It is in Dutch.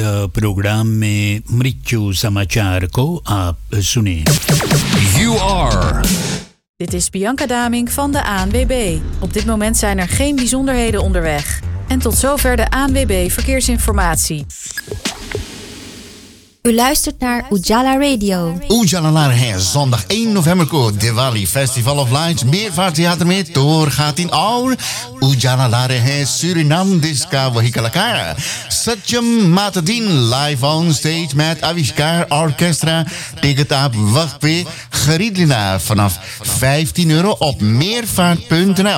प्रोग्राम में मृत्यु समाचार को आप सुने. You are. Dit is Bianca Damink van de ANWB. Op dit moment zijn er geen bijzonderheden onderweg. En tot zover de ANWB Verkeersinformatie. U luistert naar Ujala Radio. Ujala ला रहे हैं zondag 1 november को Diwali Festival of Lights Merwara में door gaat in और Ujala ला रहे हैं Suriname देश का वही कलाकार सत्यम मातदीन live on stage met Avishkar Orchestra. Ticket op wacht पे खरीद लेना vanaf €15 op meervaart.nl.